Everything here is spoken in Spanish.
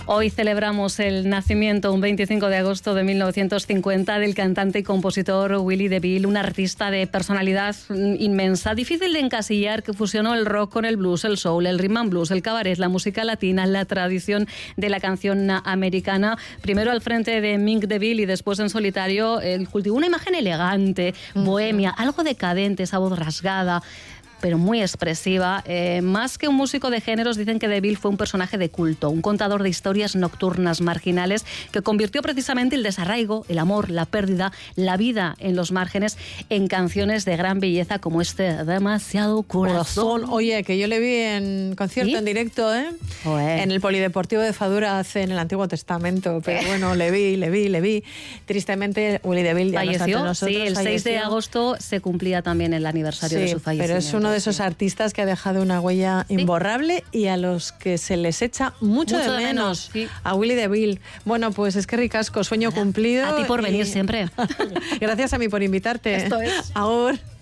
Hoy celebramos el nacimiento, un 25 de agosto de 1950, del cantante y compositor Willie DeVille, un artista de personalidad inmensa, difícil de encasillar, que fusionó el rock con el blues, el soul, el rhythm and blues, el cabaret, la música latina, la tradición de la canción americana. Primero al frente de Mick DeVille y después en solitario, cultivó una imagen elegante, bohemia, algo decadente, esa voz rasgada, pero muy expresiva. Más que un músico de géneros, dicen que DeVille fue un personaje de culto, un contador de historias nocturnas marginales que convirtió precisamente el desarraigo, el amor, la pérdida, la vida en los márgenes en canciones de gran belleza como este Demasiado Corazón. Oye, que yo le vi en concierto, ¿sí? En directo, en el Polideportivo de Fadura en el Antiguo Testamento, pero bueno, le vi. Tristemente, Willie DeVille ya falleció. No está con nosotros. Sí, el 6 de agosto se cumplía también el aniversario de su fallecimiento. Pero es uno de esos artistas que ha dejado una huella imborrable y a los que se les echa mucho de menos. Sí. A Willie DeVille. Bueno, pues es que ricasco, sueño cumplido. A ti por venir siempre. Gracias a mí por invitarte. Esto es. Ahora.